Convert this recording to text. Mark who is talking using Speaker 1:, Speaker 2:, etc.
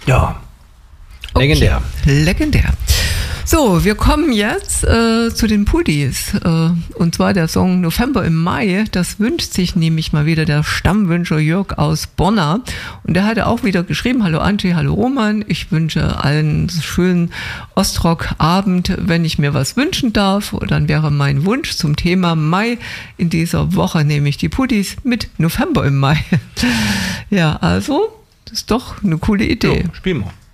Speaker 1: Ja, legendär.
Speaker 2: Okay. Legendär. So, wir kommen jetzt zu den Pudis. Und zwar der Song November im Mai. Das wünscht sich nämlich mal wieder der Stammwünscher Jörg aus Bonna. Und der hatte auch wieder geschrieben, hallo Angie, hallo Roman. Ich wünsche allen einen schönen Ostrock-Abend, wenn ich mir was wünschen darf. Und dann wäre mein Wunsch zum Thema Mai in dieser Woche, nämlich die Pudis mit November im Mai. Ja, also, das ist doch eine coole Idee.
Speaker 1: Jo, spielen wir.